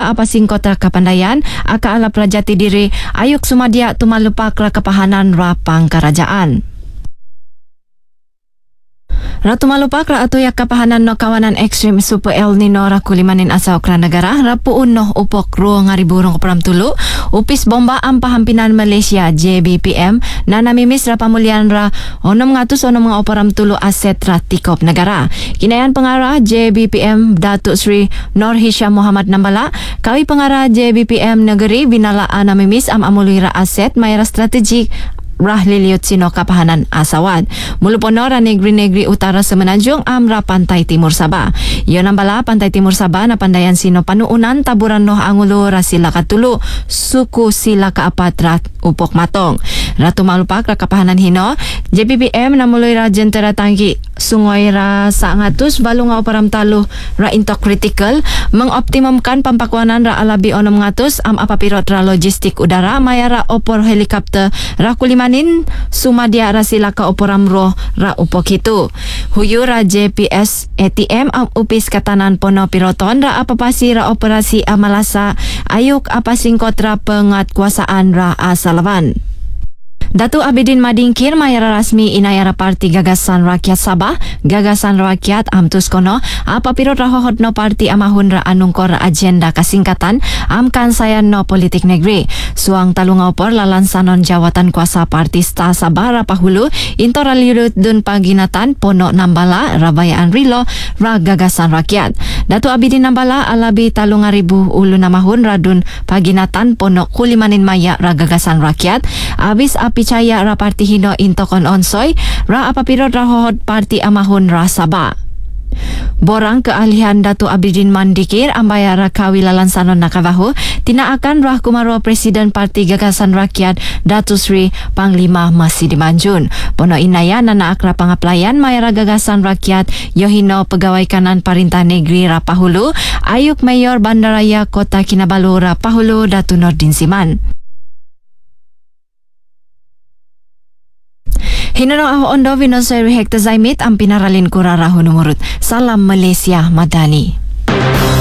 apa singkot ra kapandayan aka ala prajati diri ayuk sumadia tumalupak ra kapahanan ra pangkarajaan. Ratu malupak ra ato yak kapahanan no kawanan ekstrem super El Nino ra kulimanin asa ukra negara rapuun no upok ro ngariburong kapram tulu upis bomba ang pahampinan Malaysia JBPM na namimis ra pamulian ra 600 mga operam tulu aset ra tikop negara. Kinayan pangara JBPM Datuk Sri Nur Hisham Muhammad Nambala kawi pangara JBPM negeri binalaan namimis am amulira aset mayra strategik rah liliut sino kapahanan asawad. Mulupono ra negri-negri utara semenanjung amra pantai timur Sabah. Yon ang bala pantai timur Sabah na pandayan sino panuunan taburan no angulo ra sila katulu suku sila kaapat ra upok matong. Ratu malupak ra kapahanan hino JBPM na muloy ra jentera tanggi sungoy ra sa ngatus balunga operam talu ra into critical mengoptimumkan pampakwanan ra alabi 600 am apapirot ra logistik udara mayara opor helikopter ra kulimanin sumadia ra sila ka oporam ro ra upok itu. Huyu ra JPS ATM am upis katanan pono piroton ra apapasi ra operasi amalasa ayuk apasingkot ra pengatkuasaan ra asalaban. Datu Abidin Madingkir mayara rasmi inayara parti Gagasan Rakyat Sabah Gagasan Rakyat amtus kono apapiro rahohod no parti amahun ra anungkor agenda kasingkatan amkan sayan no politik negeri suang talungopor lalansanon jawatan kuasa parti sta Sabah rapahulu intora lirut dun paginatan pono Nambala rabayaan rilo ra Gagasan Rakyat. Datu Abidin Nambala alabi 3,000 ulo namahun radun paginatan pono kulimanin maya ra Gagasan Rakyat abis picaya ra parti hino intokon onsoy ra apapiro rahohod parti amahun ra Sabah. Borang keahlian Datu Abidin Mandikir ambaya ra kawilalan sanon nakabahu tinaakan rah kumaro Presiden Parti Gagasan Rakyat Datu Sri Panglima Masih Dimanjun. Pono inaya nana akra pangaplayan mayara Gagasan Rakyat yohino pegawai kanan Parintah Negeri Rapahulu ayuk Mayor Bandaraya Kota Kinabalu Rapahulu Datu Nordin Siman. Hinarang ako ondo vinosay hekta zaimit ang pinaralin ko raraho numurut. Salam Malaysia Madani.